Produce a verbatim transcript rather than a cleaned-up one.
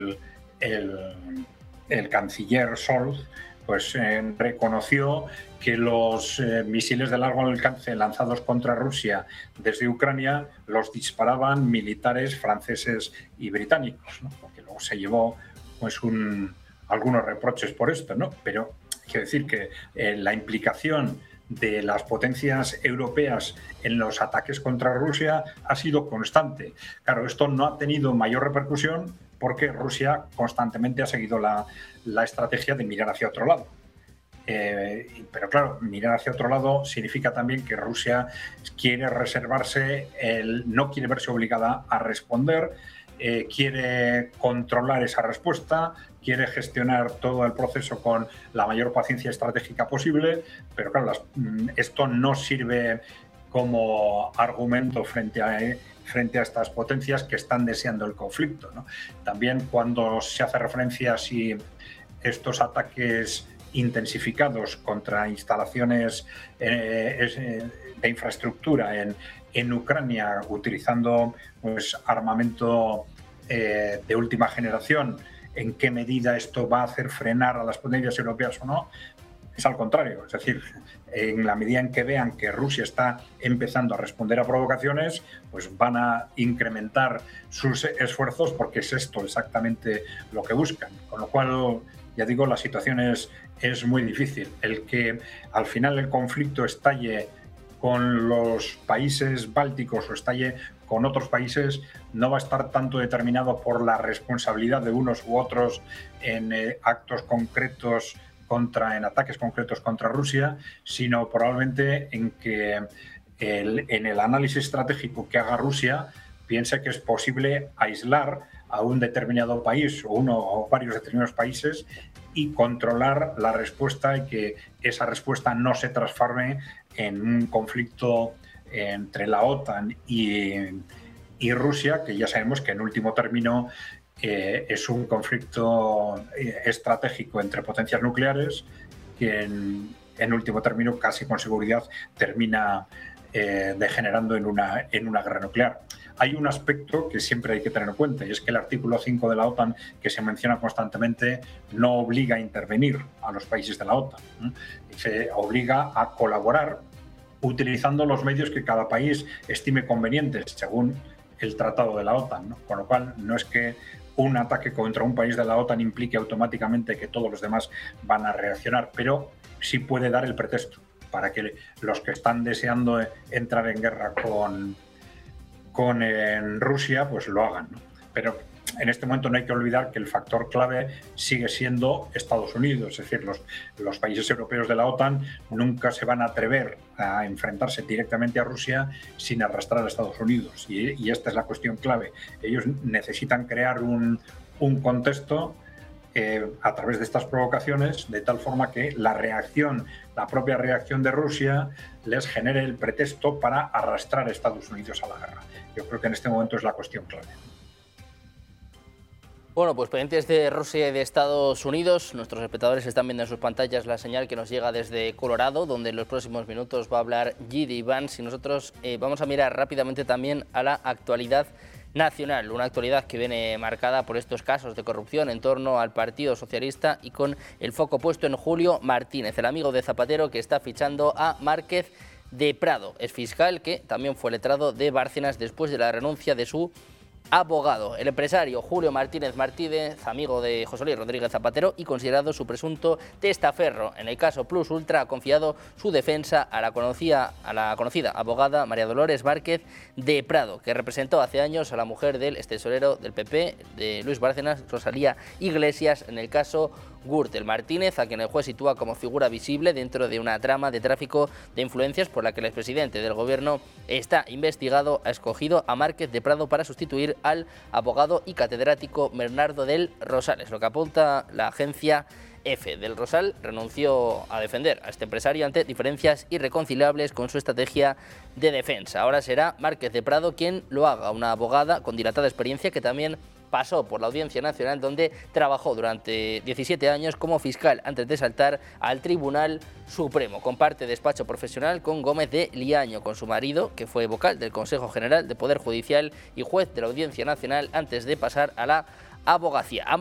el, el canciller Scholz pues eh, reconoció que los eh, misiles de largo alcance lanzados contra Rusia desde Ucrania los disparaban militares franceses y británicos, ¿no? Porque luego se llevó pues un, algunos reproches por esto, ¿no? Pero quiero decir que eh, la implicación de las potencias europeas en los ataques contra Rusia ha sido constante. Claro, esto no ha tenido mayor repercusión porque Rusia constantemente ha seguido la, la estrategia de mirar hacia otro lado. Eh, pero claro, mirar hacia otro lado significa también que Rusia quiere reservarse, el, no quiere verse obligada a responder, eh, quiere controlar esa respuesta, quiere gestionar todo el proceso con la mayor paciencia estratégica posible, pero claro, las, esto no sirve como argumento frente a, eh, frente a estas potencias que están deseando el conflicto, ¿no? También cuando se hace referencia a si estos ataques intensificados contra instalaciones eh, de infraestructura en, en Ucrania, utilizando pues, armamento eh, de última generación, en qué medida esto va a hacer frenar a las potencias europeas o no, es al contrario. Es decir, en la medida en que vean que Rusia está empezando a responder a provocaciones, pues van a incrementar sus esfuerzos porque es esto exactamente lo que buscan. Con lo cual, ya digo, la situación es, es muy difícil. El que al final el conflicto estalle con los países bálticos o estalle con otros países no va a estar tanto determinado por la responsabilidad de unos u otros en eh, actos concretos contra, en ataques concretos contra Rusia, sino probablemente en que el, en el análisis estratégico que haga Rusia piense que es posible aislar a un determinado país o uno o varios determinados países y controlar la respuesta y que esa respuesta no se transforme en un conflicto entre la OTAN y, y Rusia, que ya sabemos que en último término eh, es un conflicto estratégico entre potencias nucleares que en, en último término casi con seguridad termina eh, degenerando en una, en una guerra nuclear. Hay un aspecto que siempre hay que tener en cuenta y es que el artículo cinco de la OTAN, que se menciona constantemente, no obliga a intervenir a los países de la OTAN. ¿eh? Se obliga a colaborar utilizando los medios que cada país estime convenientes, según el tratado de la OTAN, ¿no? Con lo cual, no es que un ataque contra un país de la OTAN implique automáticamente que todos los demás van a reaccionar, pero sí puede dar el pretexto para que los que están deseando entrar en guerra con, con en Rusia, pues lo hagan, ¿no? Pero en este momento no hay que olvidar que el factor clave sigue siendo Estados Unidos, es decir, los, los países europeos de la OTAN nunca se van a atrever a enfrentarse directamente a Rusia sin arrastrar a Estados Unidos. Y, y esta es la cuestión clave. Ellos necesitan crear un, un contexto eh, a través de estas provocaciones, de tal forma que la reacción, la propia reacción de Rusia, les genere el pretexto para arrastrar a Estados Unidos a la guerra. Yo creo que en este momento es la cuestión clave. Bueno, pues pendientes de Rusia y de Estados Unidos, nuestros espectadores están viendo en sus pantallas la señal que nos llega desde Colorado, donde en los próximos minutos va a hablar J D Vance, y nosotros eh, vamos a mirar rápidamente también a la actualidad nacional, una actualidad que viene marcada por estos casos de corrupción en torno al Partido Socialista y con el foco puesto en Julio Martínez, el amigo de Zapatero que está fichando a Márquez de Prado, es fiscal que también fue letrado de Bárcenas después de la renuncia de su abogado. El empresario Julio Martínez Martínez, amigo de José Luis Rodríguez Zapatero y considerado su presunto testaferro en el caso Plus Ultra, ha confiado su defensa a la conocida, a la conocida abogada María Dolores Márquez de Prado, que representó hace años a la mujer del extesorero del P P de Luis Bárcenas, Rosalía Iglesias, en el caso Gürtel. Martínez, a quien el juez sitúa como figura visible dentro de una trama de tráfico de influencias por la que el expresidente del gobierno está investigado, ha escogido a Márquez de Prado para sustituir al abogado y catedrático Bernardo del Rosales. Lo que apunta la agencia EFE. Del Rosal renunció a defender a este empresario ante diferencias irreconciliables con su estrategia de defensa. Ahora será Márquez de Prado quien lo haga, una abogada con dilatada experiencia que también pasó por la Audiencia Nacional, donde trabajó durante diecisiete años como fiscal antes de saltar al Tribunal Supremo. Comparte despacho profesional con Gómez de Liaño, con su marido, que fue vocal del Consejo General de Poder Judicial y juez de la Audiencia Nacional antes de pasar a la abogacía.